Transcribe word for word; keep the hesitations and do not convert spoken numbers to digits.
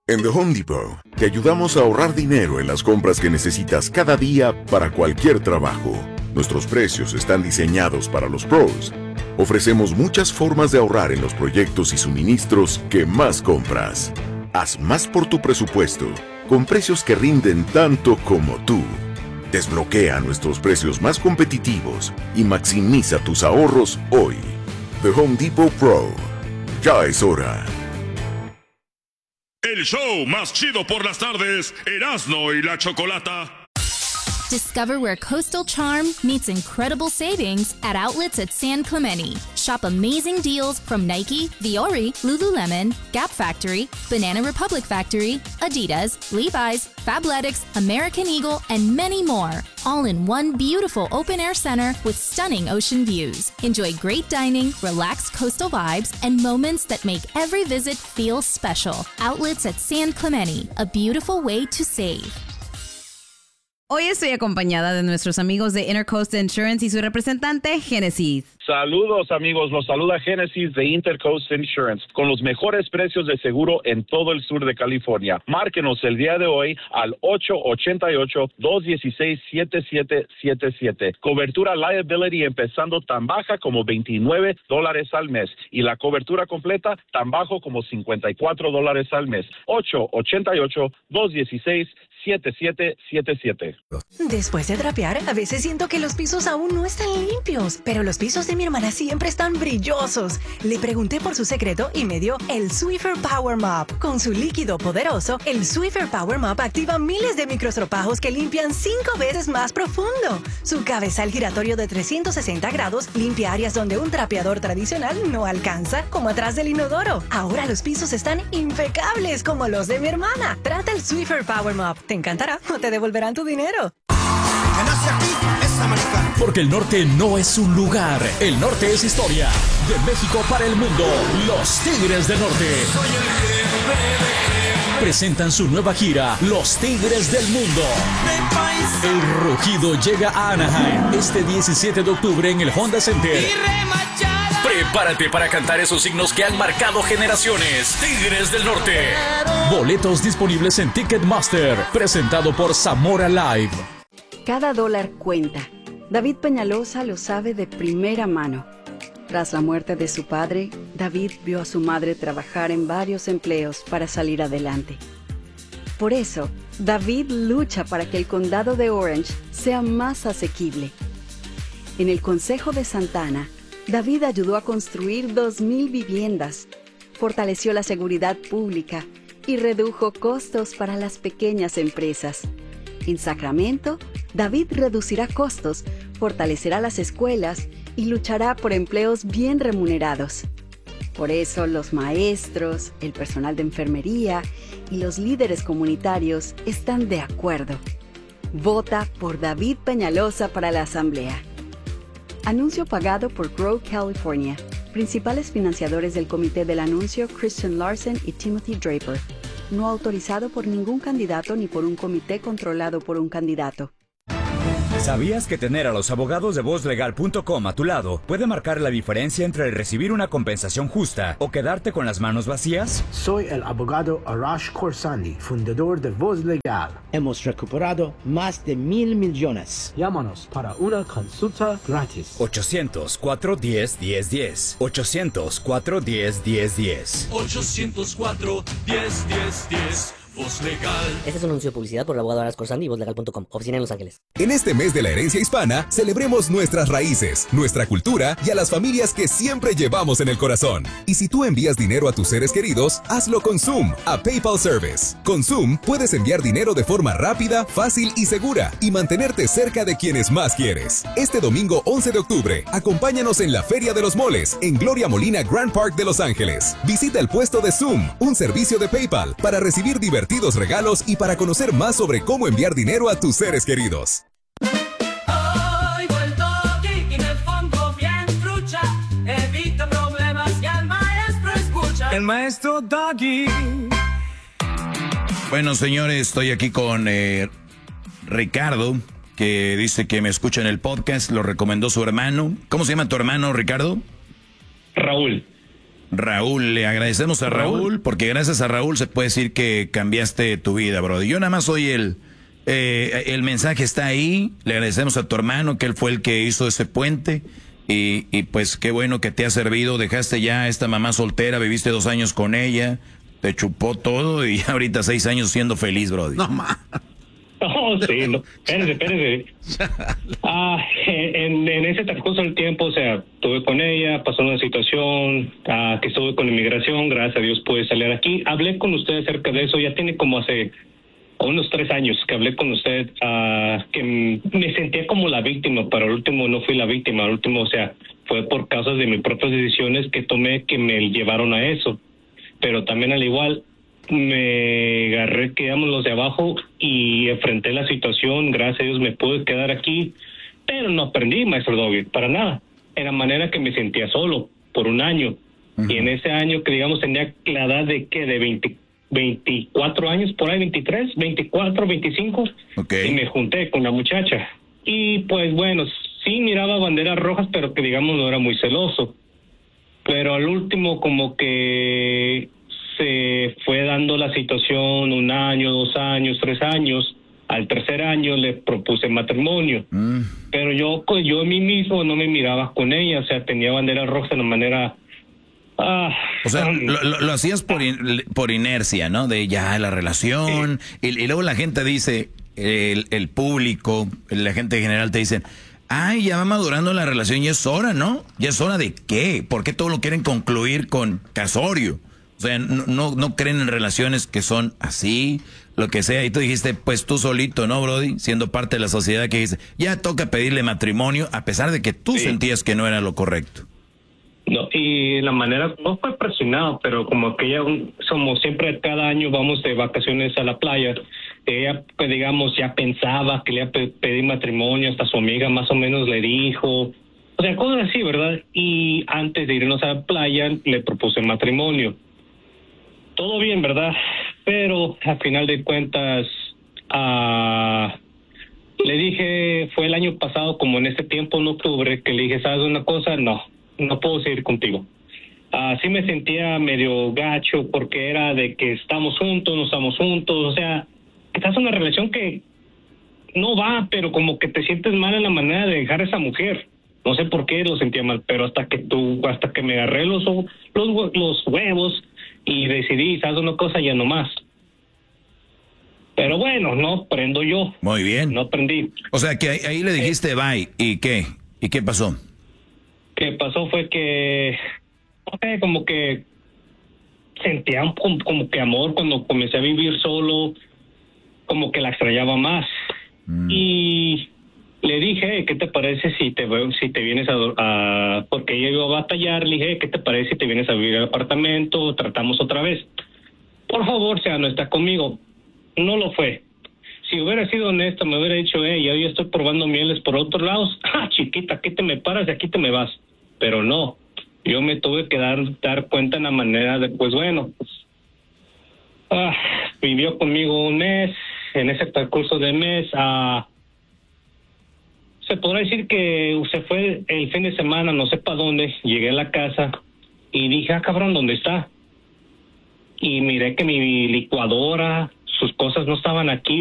En The Home Depot, te ayudamos a ahorrar dinero en las compras que necesitas cada día para cualquier trabajo. Nuestros precios están diseñados para los pros. Ofrecemos muchas formas de ahorrar en los proyectos y suministros que más compras. Haz más por tu presupuesto, con precios que rinden tanto como tú. Desbloquea nuestros precios más competitivos y maximiza tus ahorros hoy. The Home Depot Pro. Ya es hora. El show más chido por las tardes, Erasmo y la Chocolata. Discover where coastal charm meets incredible savings at outlets at San Clemente. Shop amazing deals from Nike, Viore, Lululemon, Gap Factory, Banana Republic Factory, Adidas, Levi's, Fabletics, American Eagle, and many more. All in one beautiful open-air center with stunning ocean views. Enjoy great dining, relaxed coastal vibes, and moments that make every visit feel special. Outlets at San Clemente, a beautiful way to save. Hoy estoy acompañada de nuestros amigos de Intercoast Insurance y su representante, Genesis. Saludos, amigos. Los saluda Genesis de Intercoast Insurance con los mejores precios de seguro en todo el sur de California. Márquenos el día de hoy al ocho ocho ocho, dos uno seis, siete siete siete siete. Cobertura liability empezando tan baja como veintinueve dólares al mes y la cobertura completa tan bajo como cincuenta y cuatro dólares al mes. ocho ocho ocho, dos uno seis, siete siete siete siete. Después de trapear, a veces siento que los pisos aún no están limpios, pero los pisos de mi hermana siempre están brillosos. Le pregunté por su secreto y me dio el Swiffer Power Mop. Con su líquido poderoso, el Swiffer Power Mop activa miles de microstropajos que limpian cinco veces más profundo. Su cabezal giratorio de trescientos sesenta grados limpia áreas donde un trapeador tradicional no alcanza, como atrás del inodoro. Ahora los pisos están impecables como los de mi hermana. Trata el Swiffer Power Mop. Te encantará o te devolverán tu dinero. Porque el norte no es un lugar, el norte es historia. De México para el mundo, los Tigres del Norte presentan su nueva gira, Los Tigres del Mundo. El rugido llega a Anaheim este diecisiete de octubre en el Honda Center. Prepárate para cantar esos signos que han marcado generaciones. Tigres del Norte. Boletos disponibles en Ticketmaster, presentado por Zamora Live. Cada dólar cuenta. David Peñalosa lo sabe de primera mano. Tras la muerte de su padre, David vio a su madre trabajar en varios empleos para salir adelante. Por eso, David lucha para que el condado de Orange sea más asequible. En el Consejo de Santana, David ayudó a construir dos mil viviendas, fortaleció la seguridad pública y redujo costos para las pequeñas empresas. En Sacramento, David reducirá costos, fortalecerá las escuelas y luchará por empleos bien remunerados. Por eso los maestros, el personal de enfermería y los líderes comunitarios están de acuerdo. Vota por David Peñalosa para la Asamblea. Anuncio pagado por Grow California. Principales financiadores del comité del anuncio Christian Larson y Timothy Draper. No autorizado por ningún candidato ni por un comité controlado por un candidato. ¿Sabías que tener a los abogados de voz legal punto com a tu lado puede marcar la diferencia entre recibir una compensación justa o quedarte con las manos vacías? Soy el abogado Arash Khorsandi, fundador de Voz Legal. Hemos recuperado más de mil millones. Llámanos para una consulta gratis. ochocientos, cuatro uno cero, uno cero uno cero. ochocientos, cuatro uno cero, uno cero uno cero. ochocientos cuatro, diez, diez, diez. Voz Legal. Este es un anuncio de publicidad por el abogado Arash Khorsandi y voz legal punto com, oficina en Los Ángeles. En este mes de la herencia hispana, celebremos nuestras raíces, nuestra cultura y a las familias que siempre llevamos en el corazón. Y si tú envías dinero a tus seres queridos, hazlo con Zoom, a PayPal Service. Con Zoom puedes enviar dinero de forma rápida, fácil y segura y mantenerte cerca de quienes más quieres. Este domingo once de octubre, acompáñanos en la Feria de los Moles en Gloria Molina Grand Park de Los Ángeles. Visita el puesto de Zoom, un servicio de PayPal para recibir divertidos divertidos regalos y para conocer más sobre cómo enviar dinero a tus seres queridos. Oigo el toque y me pongo bien trucha, evito problemas y al maestro escucha. El maestro Doggy. Bueno, señores, estoy aquí con eh, Ricardo, que dice que me escucha en el podcast, lo recomendó su hermano. ¿Cómo se llama tu hermano, Ricardo? Raúl. Raúl, le agradecemos a Raúl, Raúl, porque gracias a Raúl se puede decir que cambiaste tu vida, brother. Yo nada más soy el, eh, el mensaje está ahí, le agradecemos a tu hermano, que él fue el que hizo ese puente, y, y pues qué bueno que te ha servido, dejaste ya a esta mamá soltera, viviste dos años con ella, te chupó todo, y ahorita seis años siendo feliz, brother. No, ma. Oh, sí, no, espérese, espérese. Ah, en, en ese transcurso del tiempo, o sea, estuve con ella, pasó una situación, ah, que estuve con inmigración, gracias a Dios pude salir aquí. Hablé con usted acerca de eso, ya tiene como hace unos tres años que hablé con usted, ah, que me sentía como la víctima, pero al último no fui la víctima, al último, o sea, fue por causas de mis propias decisiones que tomé que me llevaron a eso. Pero también al igual, me agarré, quedamos los de abajo y enfrenté la situación, gracias a Dios me pude quedar aquí, pero no aprendí, maestro Doggy, para nada. Era manera que me sentía solo por un año, uh-huh. Y en ese año que digamos tenía la edad de que de veinte, veinticuatro años, por ahí veintitrés, veinticuatro, veinticinco, okay. Y me junté con la muchacha. Y pues bueno, sí miraba banderas rojas, pero que digamos no era muy celoso. Pero al último como que se fue dando la situación un año, dos años, tres años. Al tercer año le propuse matrimonio. Mm. Pero yo, yo a mí mismo no me miraba con ella, o sea, tenía banderas rojas de una manera... Ah, o sea, um, lo, lo, lo hacías por, in, por inercia, ¿no? De ya la relación. Sí. Y, y luego la gente dice, el, el público, la gente en general te dicen... Ay, ya va madurando la relación y es hora, ¿no? ¿Ya es hora de qué? ¿Por qué todo lo quieren concluir con casorio? O sea, no, no, no creen en relaciones que son así, lo que sea. Y tú dijiste, pues tú solito, ¿no, Brody? Siendo parte de la sociedad que dice, ya toca pedirle matrimonio, a pesar de que tú sí. sentías que no era lo correcto. No, y la manera, no fue presionado, pero como que ya somos siempre, cada año vamos de vacaciones a la playa. Ella, pues digamos, ya pensaba que le iba a pedir matrimonio, hasta su amiga más o menos le dijo, o sea, cosas así, ¿verdad? Y antes de irnos a la playa, le propuse matrimonio. Todo bien, ¿verdad? Pero al final de cuentas, uh, le dije, fue el año pasado, como en este tiempo, en octubre, que le dije, ¿sabes una cosa? No, no puedo seguir contigo. Así uh, me sentía medio gacho, porque era de que estamos juntos, no estamos juntos, o sea, estás en una relación que no va, pero como que te sientes mal en la manera de dejar a esa mujer. No sé por qué lo sentía mal, pero hasta que tú, hasta que me agarré los, los, los huevos y decidí, ¿sabes una cosa? Ya no más. Pero bueno, no aprendo yo. Muy bien. No aprendí. O sea, que ahí, ahí le dijiste eh, bye, ¿y qué? ¿Y qué pasó? Que pasó fue que, no sé, como que sentía un, como, como que amor cuando comencé a vivir solo, como que la extrañaba más. Mm. Y le dije, ¿qué te parece si te si te vienes a, a porque ella iba a batallar? Le dije, ¿qué te parece si te vienes a vivir al apartamento? Tratamos otra vez. Por favor, sea, no está conmigo. No lo fue. Si hubiera sido honesto, me hubiera dicho, hey, yo ya estoy probando mieles por otros lados. Ah, chiquita, aquí te me paras y aquí te me vas. Pero no, yo me tuve que dar, dar cuenta en la manera de, pues bueno, pues, ah, vivió conmigo un mes. En ese transcurso de mes, ah, se podrá decir que se fue el fin de semana, no sé para dónde, llegué a la casa y dije, ah, cabrón, ¿dónde está? Y miré que mi licuadora, sus cosas no estaban aquí.